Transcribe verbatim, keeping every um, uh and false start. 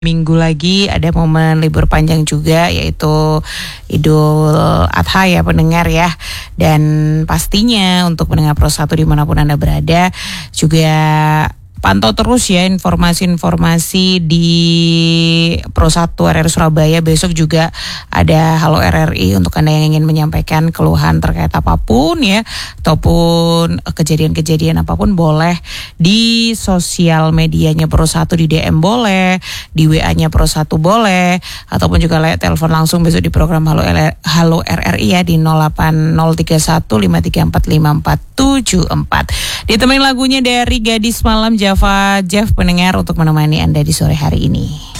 Minggu lagi ada momen libur panjang juga, yaitu Idul Adha ya pendengar ya. Dan pastinya untuk pendengar Pro satu dimanapun Anda berada juga pantau terus ya informasi-informasi di Pro satu R R Surabaya. Besok juga ada Halo R R I untuk Anda yang ingin menyampaikan keluhan terkait apapun ya, ataupun kejadian-kejadian apapun, boleh di sosial medianya Pro satu, di D M boleh, di W A-nya Pro satu boleh, ataupun juga lewat telepon langsung besok di program Halo Halo R R I ya di nol delapan nol tiga satu lima tiga empat lima empat tujuh empat. Ditemani lagunya dari Gadis Malam Java Jeff pendengar untuk menemani Anda di sore hari ini.